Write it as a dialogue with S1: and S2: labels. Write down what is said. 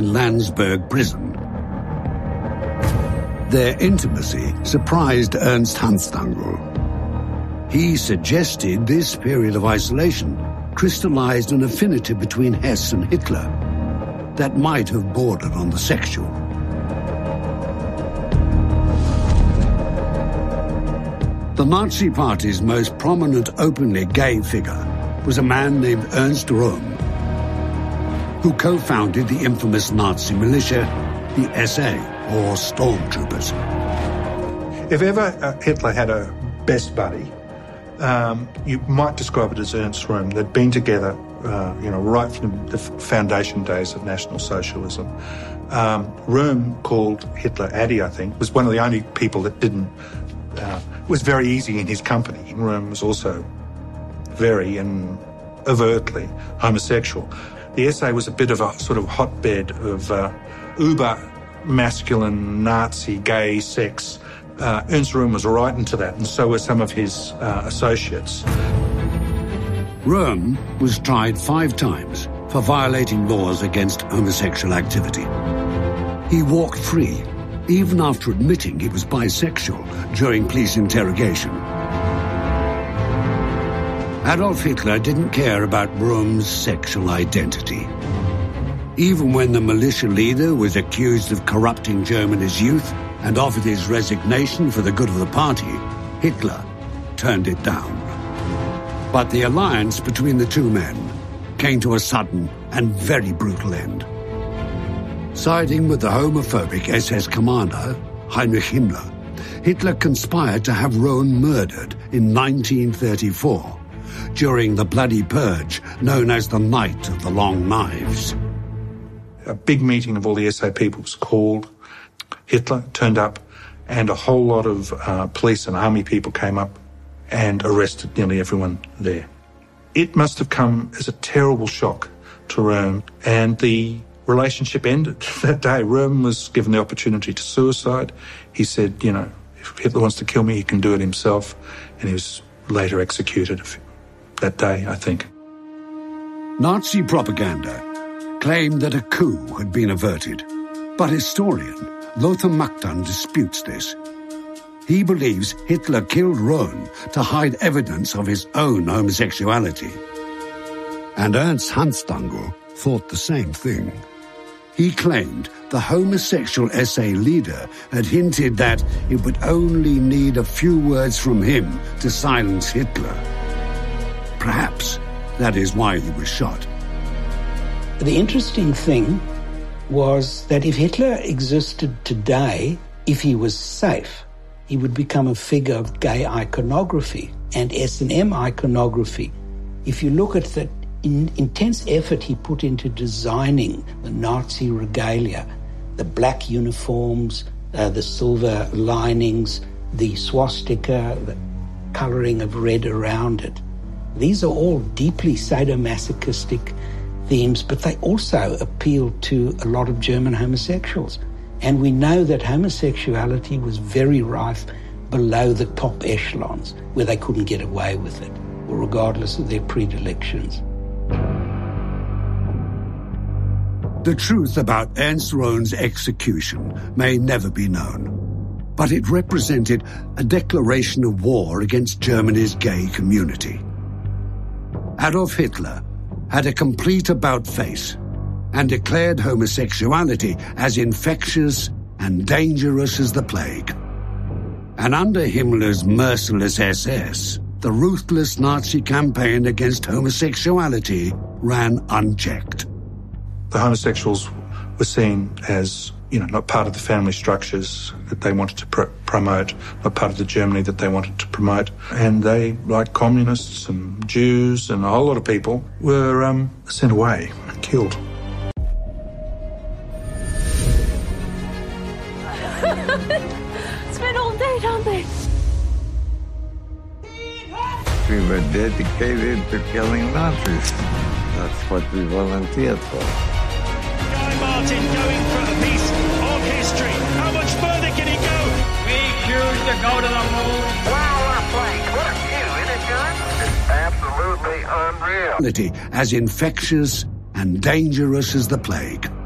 S1: Landsberg prison. Their intimacy surprised Ernst Hanstangl. He suggested this period of isolation crystallized an affinity between Hess and Hitler that might have bordered on the sexual. The Nazi Party's most prominent openly gay figure was a man named Ernst Röhm, who co-founded the infamous Nazi militia, the SA, or Stormtroopers.
S2: If ever Hitler had a best buddy, you might describe it as Ernst Röhm. They'd been together, right from the foundation days of National Socialism. Röhm called Hitler Addy, I think, was one of the only people that didn't. It was very easy in his company. Röhm was also very and overtly homosexual. The SA was a bit of a sort of hotbed of uber-masculine Nazi gay sex. Ernst Röhm was right into that, and so were some of his associates.
S1: Röhm was tried 5 times for violating laws against homosexual activity. He walked free, even after admitting he was bisexual during police interrogation. Adolf Hitler didn't care about Röhm's sexual identity. Even when the militia leader was accused of corrupting Germany's youth and offered his resignation for the good of the party, Hitler turned it down. But the alliance between the two men came to a sudden and very brutal end. Siding with the homophobic SS commander, Heinrich Himmler, Hitler conspired to have Röhm murdered in 1934 during the bloody purge known as the Night of the Long Knives.
S2: A big meeting of all the SA people was called. Hitler turned up, and a whole lot of police and army people came up and arrested nearly everyone there. It must have come as a terrible shock to Röhm, and the relationship ended that day. Röhm was given the opportunity to suicide. He said, if Hitler wants to kill me, he can do it himself, and he was later executed that day, I think.
S1: Nazi propaganda claimed that a coup had been averted, but historian Lothar Machtan disputes this. He believes Hitler killed Röhm to hide evidence of his own homosexuality. And Ernst Hanstangl thought the same thing. He claimed the homosexual SA leader had hinted that it would only need a few words from him to silence Hitler. Perhaps that is why he was shot.
S3: The interesting thing was that if Hitler existed today, if he was safe, he would become a figure of gay iconography and S&M iconography. If you look at the intense effort he put into designing the Nazi regalia, the black uniforms, the silver linings, the swastika, the colouring of red around it. These are all deeply sadomasochistic themes, but they also appeal to a lot of German homosexuals. And we know that homosexuality was very rife below the top echelons, where they couldn't get away with it, regardless of their predilections.
S1: The truth about Ernst Röhm's execution may never be known, but it represented a declaration of war against Germany's gay community. Adolf Hitler had a complete about-face and declared homosexuality as infectious and dangerous as the plague. And under Himmler's merciless SS, the ruthless Nazi campaign against homosexuality ran unchecked.
S2: The homosexuals were seen as, not part of the family structures that they wanted to promote, not part of the Germany that they wanted to promote. And they, like communists and Jews and a whole lot of people, were sent away and killed.
S4: It's been all day, Dante.
S5: We were dedicated to killing Nazis. That's what we volunteered for.
S6: Guy Martin going for a piece of history. How much further can he go?
S7: We choose to go to the moon.
S8: Wow, what a place. What a view, isn't it, John? It's absolutely unreal.
S1: As infectious and dangerous as the plague.